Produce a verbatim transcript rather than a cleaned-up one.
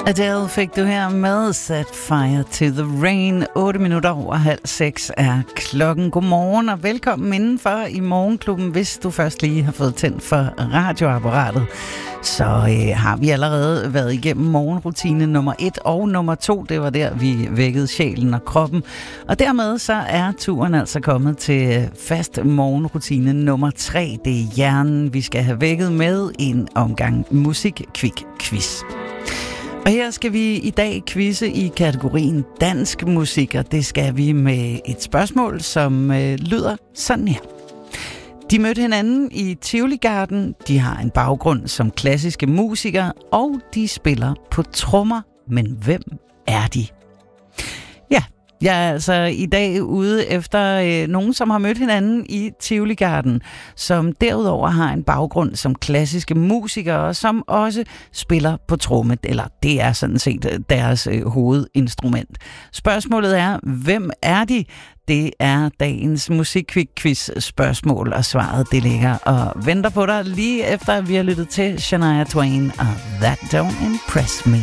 Adele fik du her med Set Fire to the Rain. otte minutter over halv seks er klokken. Godmorgen og velkommen indenfor i Morgenklubben. Hvis du først lige har fået tændt for radioapparatet, så øh, har vi allerede været igennem morgenrutine nummer et og nummer to. Det var der, vi vækkede sjælen og kroppen. Og dermed så er turen altså kommet til fast morgenrutine nummer tre. Det er hjernen, vi skal have vækket med en omgang musik-kvik-quiz. Og her skal vi i dag quizze i kategorien dansk musik, og det skal vi med et spørgsmål, som øh, lyder sådan her. De mødte hinanden i Tivoli Garden, de har en baggrund som klassiske musikere, og de spiller på trommer. Men hvem er de? Ja, jeg er altså i dag ude efter øh, nogen, som har mødt hinanden i Tivoli Garden, som derudover har en baggrund som klassiske musikere, og som også spiller på tromme, eller det er sådan set deres øh, hovedinstrument. Spørgsmålet er, hvem er de? Det er dagens musik-quiz spørgsmål, og svaret det ligger og venter på dig lige efter, at vi har lyttet til Shania Twain og That Don't Impress Me.